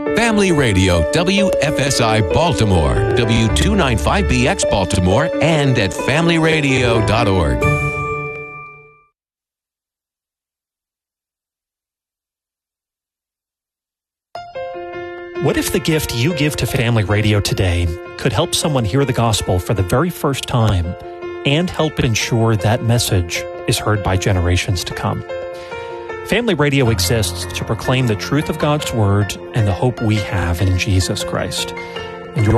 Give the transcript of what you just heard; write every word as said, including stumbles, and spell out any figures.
Family Radio, W F S I Baltimore, W two ninety-five B X Baltimore, and at family radio dot org. What if the gift you give to Family Radio today could help someone hear the gospel for the very first time and help ensure that message is heard by generations to come? Family Radio exists to proclaim the truth of God's Word and the hope we have in Jesus Christ.